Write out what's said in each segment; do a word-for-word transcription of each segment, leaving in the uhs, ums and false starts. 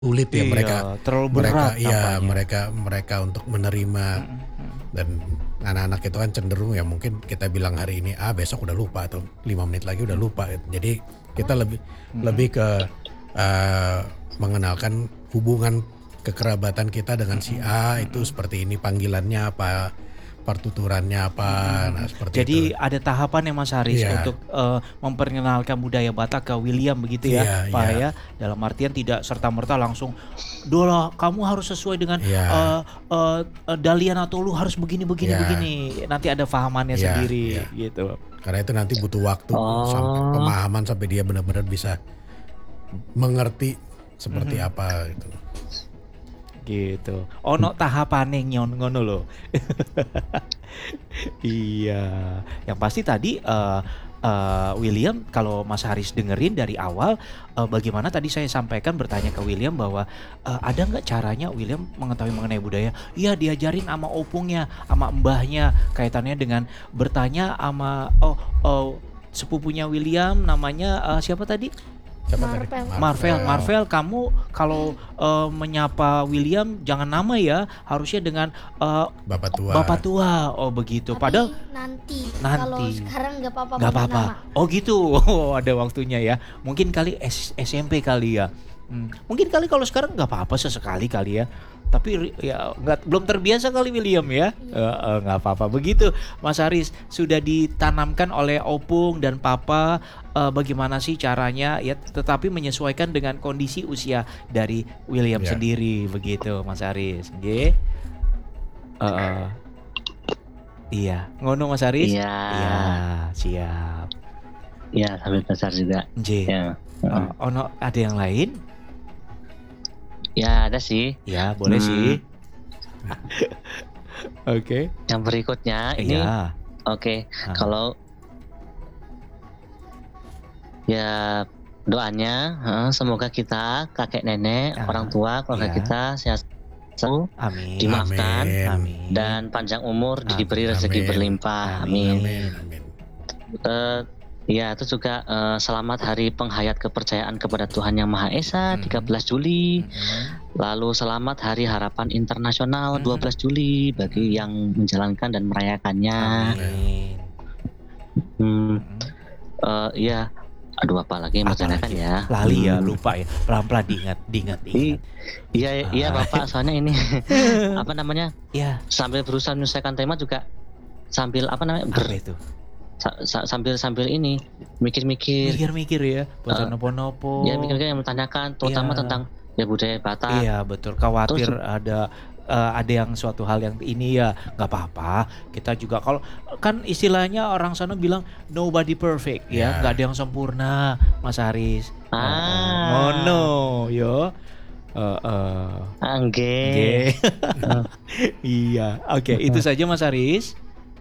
Sulit ya mereka Iya, terlalu mereka berat iya nampaknya. mereka mereka untuk menerima Mhm mhm. dan anak-anak itu kan cenderung ya mungkin kita bilang hari ini A, besok udah lupa atau lima menit lagi udah lupa. Jadi kita lebih Mhm. lebih ke, eee, mengenalkan hubungan kekerabatan kita dengan si Mhm A itu mhm. seperti ini, panggilannya apa, partuturannya apa, Mhm nah mhm. seperti itu. Jadi ada tahapan ya Mas Haris Iya. untuk, eee, memperkenalkan budaya Batak ke William begitu ya, Iya Pak, iya. ya? Dalam artian tidak serta-merta langsung, "Dahlah kamu harus sesuai dengan, Iya. eee eee eee, Dalian atau lu harus begini begini Iya. begini." Nanti ada pahamannya Iya iya. sendiri gitu. Karena itu nanti butuh waktu sampai Oh. pemahaman sampai dia benar-benar bisa mengerti seperti Mhm. apa gitu. Gitu. Ono tahapane nyon ngono lho. Iya, yang pasti tadi, eee eee, William kalau Mas Haris dengerin dari awal, eee, bagaimana tadi saya sampaikan bertanya ke William bahwa, eee, ada nggak caranya William mengetahui mengenai budaya? Iya diajarin ama opungnya, ama mbahnya, kaitannya dengan bertanya ama oh oh, sepupunya William namanya, eee, siapa tadi? Siapa tadi? Marvel. Marvel, Marvel. Marvel kamu kalau, eee, menyapa William jangan nama ya, harusnya dengan, eee, Bapak tua. bapak tua, oh begitu. Padahal Tapi nanti, kalau nanti. sekarang nggak apa-apa Nggak panggil apa-apa. nama. Oh gitu, oh ada waktunya ya. Mungkin kali S SMP kali ya. Mmm, mungkin kali kalau sekarang nggak apa-apa sesekali kali ya. Tapi ri ya nggak belum terbiasa kali William ya? Heeh, nggak apa-apa. Begitu Mas Haris, sudah ditanamkan oleh opung dan papa, eee, bagaimana sih caranya ya tetapi menyesuaikan dengan kondisi usia dari William Iya. sendiri begitu Mas Haris, nggih? Heeh. Iya, ngono Mas Haris? Iya. Iya, siap. Iya, sambil besar juga. Nggih. Ya, O heeh. ono ada yang lain? Ya ada sih. Ya boleh Mmm. sih. Oke. Yang berikutnya ini Iya. oke, Heeh. kalau ya doanya heeh, semoga kita, kakek nenek, Ah, orang tua, keluarga iya. kita sehat selalu, Amin. dimaafkan, Amin. Amin. dan panjang umur, diberi Amin. rezeki Amin. berlimpah. Amin. Amin. Amin amin. Eee, ya itu juga, eee, selamat Hari Penghayat Kepercayaan kepada Tuhan Yang Maha Esa, Mhm. tiga belas Juli. Mhm. Lalu selamat Hari Harapan Internasional, Mhm. dua belas Juli bagi Mhm. yang menjalankan dan merayakannya. Amin. Hmm, Mhm. eee, iya. Aduh apa lagi yang mau ditanyakan Apalagi? ya? Lali ya, Hmm. lupa ya. Pelan-pelan diingat diingat I diingat. iya iya Ah. Bapak, soalnya ini apa namanya, Iya. sambil berusaha menyelesaikan tema juga sambil apa namanya, ber Apa itu? sa sa sambil sambil ini, mikir-mikir. Mikir-mikir ya, boten Eee, nopo-nopo. ya mikir-mikir yang bertanyakan terutama Iya. tentang ya budaya Batak. Iya betul, Terus khawatir jug ada, eee, ada yang suatu hal yang ini ya, nggak apa-apa. Kita juga kalau kan istilahnya orang sana bilang nobody perfect ya, nggak Iya. ada yang sempurna, Mas Haris. Heeh, ngono Ah. yo. Heeh. Ah, nggih. Nggih. Heeh. Iya, oke itu Heeh. saja Mas Haris?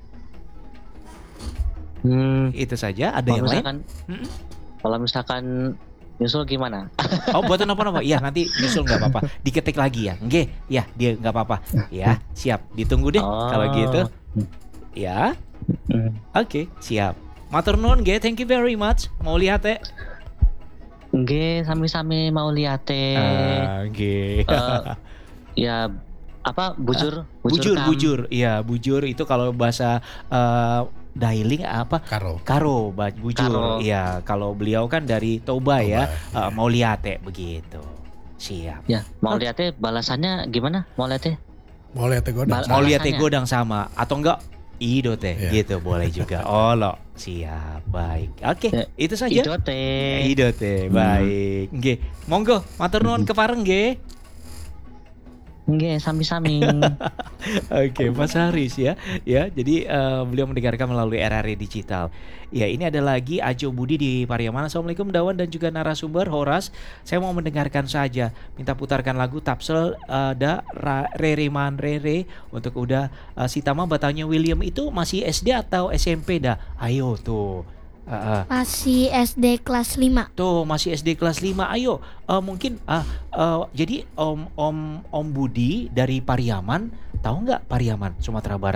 Hmm. Itu saja, ada Kalau yang lain? misalkan Mhm. kalau misalkan nyusul gimana? Oh boten napa-napa, iya nanti nyusul nggak apa-apa, diketik lagi ya, nggih, ya dia nggak apa-apa, ya siap, ditunggu deh kalau gitu. Oh. Hmm. Ya, Mhm. oke siap. Matur nuwun nggih, thank you very much, mau lihat teh. Nggih, sami-sami mau lihat teh. Ah, nggih. Eee, ya apa, bujur Bujur kam. bujur, iya bujur itu kalau bahasa, eee, Dailling apa? Karo. Karo, ba bujur, Karo. iya kalau beliau kan dari Toba ya, Toba, heeh, iya. mau lihat teh begitu. Siap. Ya, mau Oke. lihat teh balasannya gimana? Mau lihat teh? Mau lihat teh godang. Bal Mau lihat teh balasannya? godang sama atau enggak ido teh Iya. gitu boleh juga. Oh lo, siap, baik. Oke, Ya, itu saja. ido teh. Ido teh, Hmm. baik. Nggih, monggo matur nuwun Mhm. kepareng nggih. Nggih, sami-sami. Oke, Mas Haris ya. Ya, jadi eee, beliau mendengarkan melalui R R I Digital. Ya, ini ada lagi Ajo Budi di Pariaman. Assalamualaikum Dawan dan juga narasumber Horas. Saya mau mendengarkan saja. Minta putarkan lagu Tapsel eee, da ra Rere Man Rere untuk udah eee, si Tama Batanya William itu masih S D atau S M P dah? Ayo tuh. Heeh. Masih S D kelas lima. Tuh masih S D kelas lima. Ayo, eee, mungkin ah, eee, jadi Om Om Om Budi dari Pariaman, tahu nggak Pariaman, Sumatera Barat?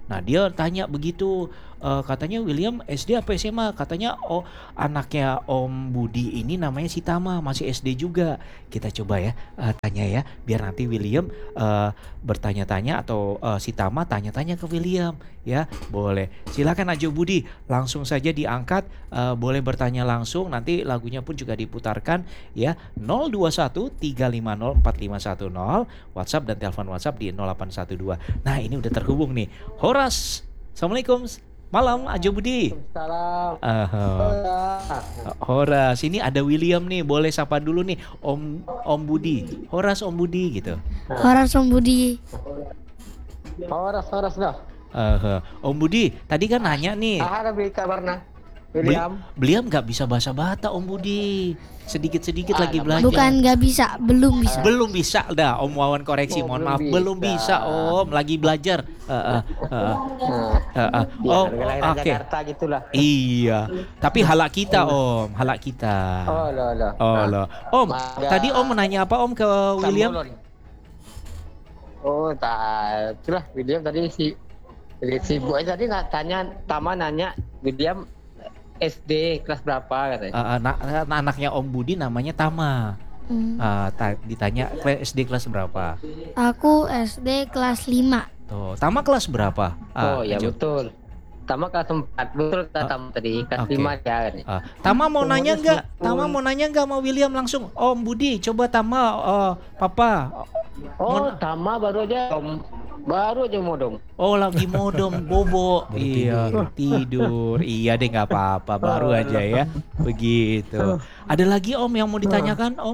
Nah dia tanya begitu, eh, katanya William S D apa S M A? Katanya oh anaknya Om Budi ini namanya si Tama masih S D juga. Kita coba ya eh, tanya ya, biar nanti William eh, bertanya-tanya atau eh, si Tama tanya-tanya ke William ya. Boleh. Silakan Ajo Budi, langsung saja diangkat, eh, boleh bertanya langsung. Nanti lagunya pun juga diputarkan ya. nol dua satu tiga lima nol empat lima satu nol WhatsApp dan telepon WhatsApp di nol delapan satu dua. Nah ini udah terhubung nih Horas. Assalamualaikum malam Ajo Budi. Salam. Uh, Horas, ini ada William nih, boleh sapa dulu nih Om Om Budi. Horas Om Budi gitu. Horas Om Budi. Horas, horas dah. Uh, Om Budi, tadi kan nanya nih. Ah, ada beli kabarna. Beli- William. Beliau nggak bisa bahasa Bata Om Budi. Sedikit-sedikit Ah, lagi namanya. belajar. Bukan nggak bisa, belum bisa. Belum bisa dah Om Wawan koreksi, Oh, mohon belum maaf, belum bisa bisa. Om, lagi belajar. Uh, uh, uh, Nah, uh, uh. ya, Oh, wilayah oh, oke. Jakarta gitulah. Iya, tapi halak kita Om, halak kita. Oh, loh, loh. Oh loh. Om, Ada- tadi Om menanya apa Om ke William? Sambulon. Oh, tak. Itulah William tadi si jadi sibuk aja tadi nak tanya Tama nanya William S D kelas berapa katanya. Uh, anak, anaknya Om Budi namanya Tama. Hmm. Uh, ta- ditanya kle- S D kelas berapa? Aku S D kelas lima. Tuh, Tama kelas berapa? Oh, Ah, ya Ajo. betul. Tama kelas empat. Betul kata Ah, Tama tadi. Kelas oke. lima ya katanya. Ah, Tama mau Umurnya nanya nggak? sepuluh. Tama mau nanya nggak sama William langsung? Om Budi, coba Tama, uh, Papa. Oh, Mon- Tama baru aja Om. Baru aja modom. Oh lagi modom bobo. Baru Iya tidur. Iya deh nggak apa-apa, baru aja ya. Begitu. Ada lagi Om yang mau ditanyakan Om?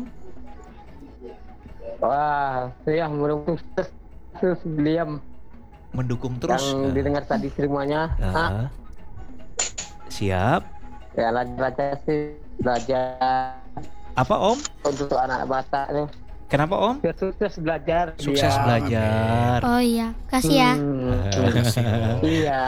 Wah, saya mudah-mudahan sukses terus William Mendukung terus. yang didengar tadi semuanya. Ah, Ah, ah. Siap. ya belajar sih belajar Apa Om? untuk anak Batak tuh. Kenapa Om? Biar sukses belajar. Sukses William. belajar. Oh iya, kasih ya. Hmm, iya.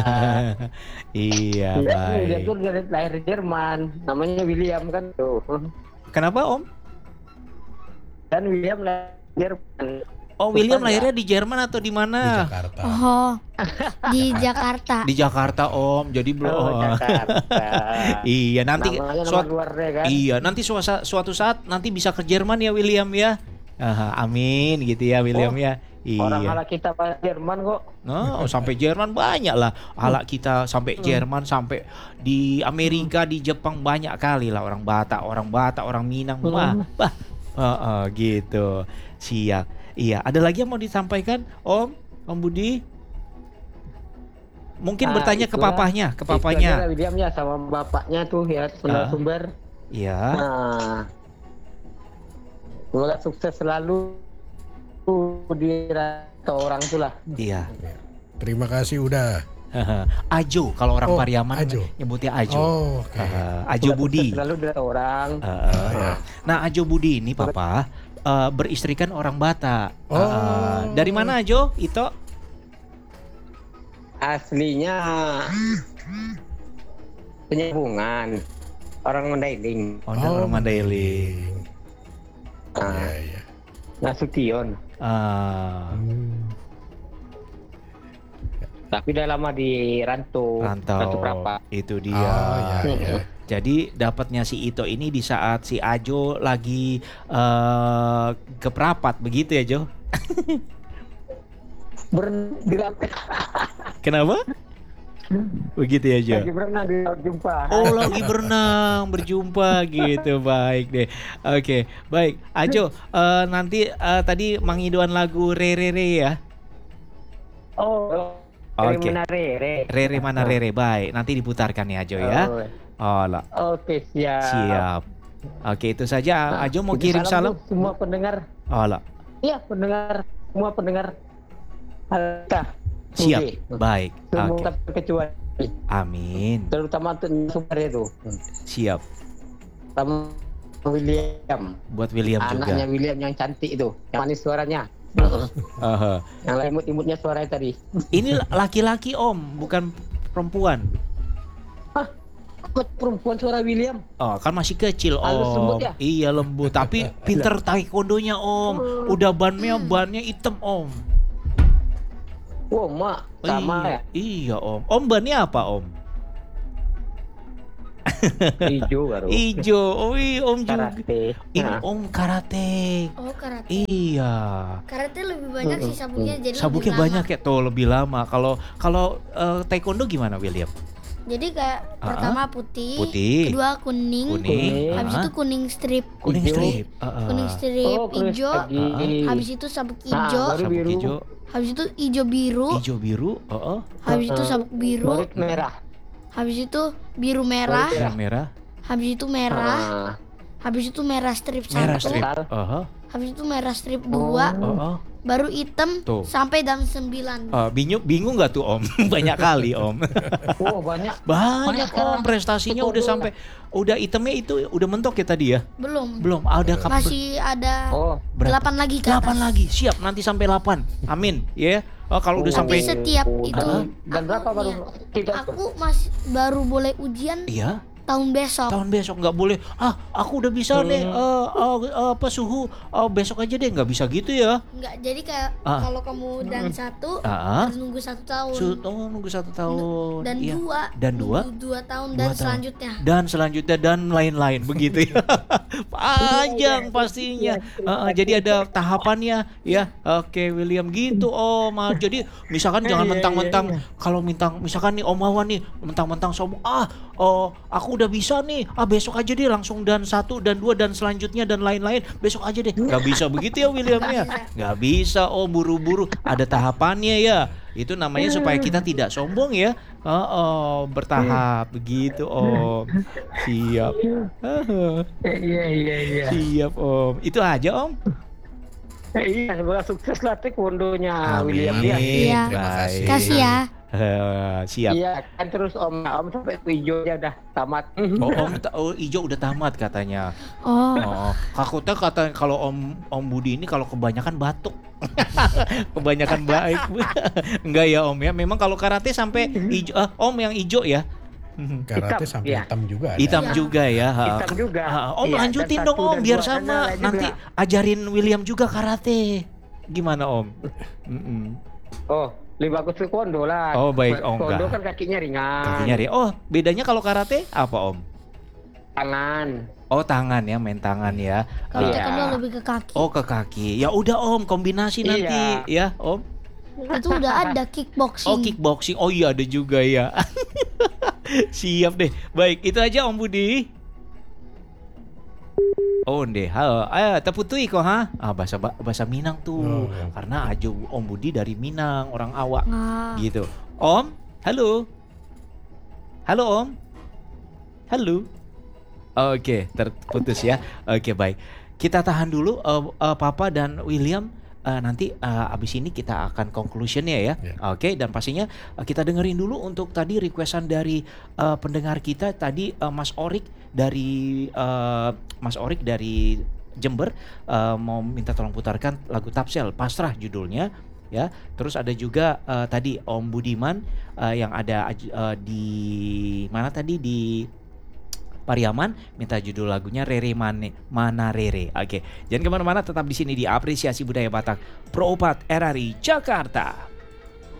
Iya Iya, dia baik. tuh dari lahir di Jerman, namanya William kan tuh. Kenapa Om? Dan William lahir di Jerman. Oh William Bukan, lahirnya di Jerman atau di Di mana? Jakarta. Oh, di Jakarta. Di Jakarta Om. Jadi belum. Oh, Jakarta. Iya nanti Namanya nama suatu luar deh kan. iya nanti suasa- suatu saat nanti bisa ke Jerman ya William ya. Aha, amin gitu ya William Oh, ya. Orang Iya. malah kita pada Jerman kok. No, sampai Jerman banyak lah. Halak kita sampai Jerman, sampai di Amerika, di Jepang banyak kali lah orang Batak, orang Batak, orang Minang. Wah, bah. Heeh, gitu. Siap. Iya, ada lagi yang mau disampaikan Om? Om Budi? Mungkin Ah, bertanya ke itulah. papahnya, ke Itu aja lah papahnya. William ya sama bapaknya tuh ya Ah. sumber. Iya. Nah, semoga sukses selalu di rata orang itulah. Iya. Terima kasih udah. Ajo, kalau orang Oh, Pariaman Ajo. nyebutnya Ajo. Oh, oke. Ah, Ajo Semoga Budi. sukses selalu di rata orang. Uh, ya. Nah Ajo Budi ini papa uh, beristrikan orang Batak. Oh. Uh, dari mana Ajo? Itu? Aslinya penyambungan orang Mandailing. Oh, dari orang Mandailing. Nah, Iya, iya. Nasution. Uh, Hmm. Tapi udah lama di Rantau. Rantau. Rantau Prapa. Itu dia. Oh, iya, iya. Jadi dapatnya si Ito ini di saat si Ajo lagi uh, ke Prapat begitu ya Jo? Ber di lantai Kenapa? Begitu ya Jo? lagi berenang di laut jumpa. Oh lagi berenang berjumpa gitu, baik deh. Oke baik Ajo, eh, nanti eh, tadi mangiduan lagu Re Re Re ya. Oh. Oke. Mana Rere. Rere mana Rere, baik nanti diputarkan ya Ajo ya. Oh, Oh lah Oke, siap. siap. Oke itu saja Nah, Ajo mau itu kirim salam. tuh semua pendengar. Oh lah Iya, pendengar. Semua pendengar. Alta. siap, Oke. baik. Semua Oke terkecuali. amin. Terutama untuk sumber itu. Siap. Sama William. Buat William Anaknya juga. William yang cantik itu. Yang manis suaranya. Aha. Yang imut-imutnya suaranya tadi. Ini laki-laki Om, bukan perempuan. Kok perempuan suara William? Oh kan masih kecil Halus Om. lembut ya? Iya lembut. Tapi pinter taekwondonya Om. Udah bannya bannya hitam Om. Wah, mak sama iya, ya. iya Om. Om bannya apa Om? Hijau baru. Ijo. Oh iya Om juga. Karate. Ini Nah, Om karate. Oh karate. Iya. Karate lebih banyak sih sabuknya jadi Sabuknya lebih lama. banyak ya tuh lebih lama. Kalau kalau eh, taekwondo gimana William? Jadi kayak Ah, pertama putih, putih. kedua kuning, Kuning. habis ah, itu kuning strip, kuning hijau. strip. Ah, ah. kuning strip Oh, terus hijau, lagi. habis itu sabuk Ah, hijau, baru Sabuk biru. hijau, habis itu hijau biru, hijau biru. Oh, oh. habis itu Ah, sabuk biru, baru merah. habis itu biru merah, Baru Yang merah, habis itu merah, Ah, habis itu merah strip merah satu, strip. Satu. Oh, oh. habis itu merah strip dua, Oh, oh. baru hitam Tuh. sampai dan sembilan. Ah, bingung bingung nggak tuh Om? Banyak kali Om. oh banyak. Banyak sekarang. Om prestasinya udah sampai udah itemnya itu udah mentok ya tadi ya? Belum. Belum ada kap Masih ada Oh, berapa? delapan lagi ke delapan atas. lagi. Siap nanti sampai delapan. Amin. Ya. Oh, kalau udah oh, sampai Tapi setiap oh, itu dan- dan berapa baru kita Aku masih baru boleh ujian iya, tahun besok. tahun besok nggak boleh. Ah, aku udah bisa nih Hmm. eh, eh, eh, apa suhu eh, besok aja deh, nggak bisa gitu ya. Enggak, jadi kayak Ah. kalau kamu dan satu Ah, harus nunggu satu tahun. Su- oh, nunggu satu tahun. Dan Iya. dua. Dan dua? Nunggu dua tahun Dua dan tahun. selanjutnya. Dan selanjutnya dan lain-lain begitu ya. Panjang pastinya. Heeh, jadi ada tahapannya ya. Oke William gitu Om. Ah, jadi misalkan jangan mentang-mentang kalau mintang misalkan nih Om Wawan nih mentang-mentang sombong ah oh aku udah bisa nih ah besok aja deh langsung dan satu dan dua dan selanjutnya dan lain-lain besok aja deh. Nggak bisa begitu ya William ya. Nggak bisa Om buru-buru ada tahapannya ya. Itu namanya supaya kita tidak sombong ya. Oh, oh bertahap begitu Om. Siap. Haha, Iya iya iya. siap Om. Itu aja Om. Iya, semoga sukses lah taekwondonya Amin. William ya. Iya. Terima kasih. Baik. Kasih ya. Eh, siap. Iya, kan terus Om Om sampai ke hijaunya udah tamat. Oh, Om ta- oh, Ijo udah tamat katanya. Oh, Oh, takutnya kata kalau Om Om Budi ini kalau kebanyakan batuk. Kebanyakan baik. Enggak ya Om ya. Memang kalau karate sampai ijo, ah, Om yang ijo ya. Karate Hitam, sampai iya. hitam juga ada. Hitam Iya. juga ya. ha. Hitam juga. Ah, Om Iya, lanjutin dan dong satu Om dan biar dua dan sama. lain Nanti juga. ajarin William juga karate. Gimana Om? Mm-mm. Oh, lebih bagus taekwondo lah. Oh, baik. Oh, Taekwondo enggak. kan kakinya ringan. Kakinya dia. Oh, bedanya kalau karate apa Om? Tangan. Oh, tangan ya, main tangan ya. kalau Iya. taekwondo lebih ke kaki. Oh, ke kaki. Ya udah Om, kombinasi nanti ya Om. Itu udah ada kickboxing. Oh, kickboxing. Oh iya ada juga ya. Siap deh. Baik, itu aja Om Budi. Oh deh, halo, ayo teputui kok ha? Ah bahasa bahasa Minang tuh, Oh, iya. karena aja Om Budi dari Minang, orang awak, Nah, gitu. Om, halo, halo Om, halo. Oke, terputus ya. Oke baik, kita tahan dulu, eh, eh, Papa dan William. Eh, nanti eh, abis ini kita akan conclusionnya ya. Ya. Oke, dan pastinya eh, kita dengerin dulu untuk tadi requestan dari eh, pendengar kita tadi eh, Mas Orik dari eh, Mas Orik dari Jember eh, mau minta tolong putarkan lagu Tapsel Pasrah judulnya ya. Terus ada juga eh, tadi Om Budiman eh, yang ada aj- eh, di mana tadi di Pariaman minta judul lagunya Rere Mane Mana Rere. Oke, jangan kemana-mana, tetap di sini di Apresiasi Budaya Batak Pro empat R R I Jakarta.